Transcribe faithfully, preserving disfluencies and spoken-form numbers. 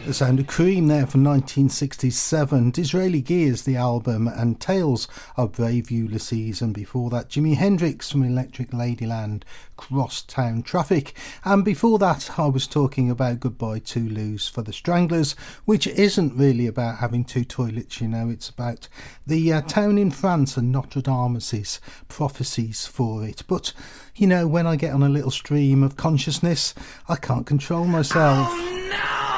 The sound of Cream there from nineteen sixty-seven. Disraeli Gears, the album, and Tales of Brave Ulysses. And before that, Jimi Hendrix from Electric Ladyland, Crosstown Traffic. And before that, I was talking about Goodbye Toulouse for the Stranglers, which isn't really about having two toilets, you know. It's about the uh, town in France and Notre Dame's prophecies for it. But, you know, when I get on a little stream of consciousness, I can't control myself. Oh, no!